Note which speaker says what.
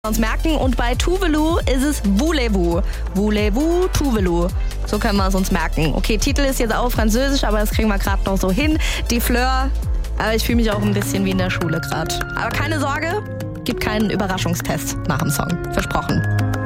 Speaker 1: uns merken. Und bei Tuvalu ist es Voulez-vous. Voulez-vous, Tuvalu. So können wir es uns merken. Okay, Titel ist jetzt auch französisch, aber das kriegen wir gerade noch so hin. Die Fleur. Aber ich fühle mich auch ein bisschen wie in der Schule gerade. Aber keine Sorge, gibt keinen Überraschungstest nach dem Song. Versprochen.